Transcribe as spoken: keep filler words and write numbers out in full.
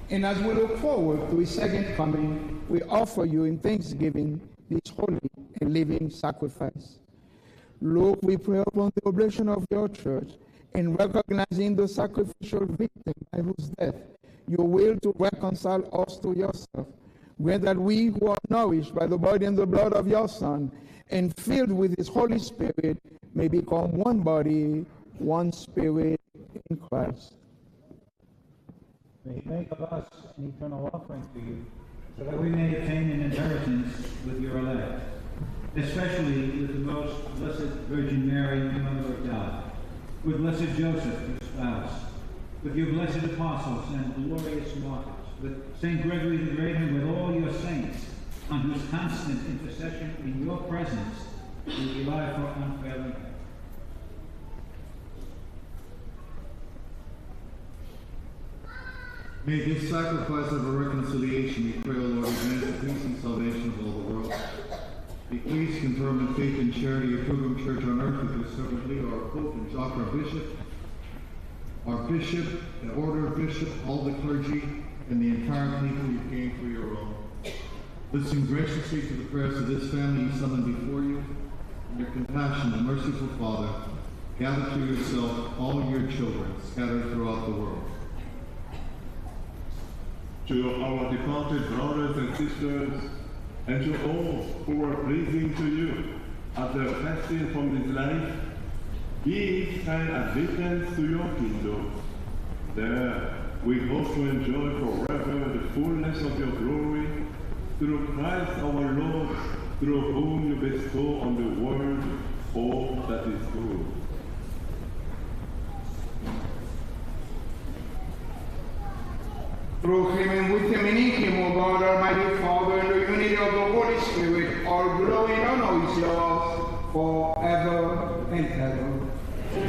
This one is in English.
And as we look forward to his second coming, we offer you in thanksgiving this holy and living sacrifice. Lord, we pray upon the oblation of your church and recognizing the sacrificial victim by whose death you will to reconcile us to yourself. Grant that we who are nourished by the body and the blood of your Son and filled with his Holy Spirit may become one body, one spirit in Christ. May he make of us an eternal offering to you, so that we may obtain an inheritance with your elect, especially with the most blessed Virgin Mary, the Mother of God, with blessed Joseph, your spouse, with your blessed apostles and glorious martyrs, with Saint Gregory the Great, and with all your saints, on whose constant intercession in your presence we rely for unfailing help. May this sacrifice of a reconciliation, we pray, O Lord, advance the peace and salvation of all the world. Be pleased, confirm in faith and charity your pilgrim church on earth with your servant Leo, our Pope, and Jacques, our Bishop, our Bishop, the order of Bishop, all the clergy, and the entire people you came for your own. Listen graciously to the prayers of this family you summon before you. In your compassion, and merciful Father, gather to yourself all your children scattered throughout the world. To our departed brothers and sisters, and to all who are pleasing to you after passing from this life, give kind admittance to your kingdom. There we hope to enjoy forever the fullness of your glory, through Christ our Lord, through whom you bestow on the world all that is good. Through him and with him and in him, O God, Almighty Father, in the unity of the Holy Spirit, all glory and honor is yours forever and ever.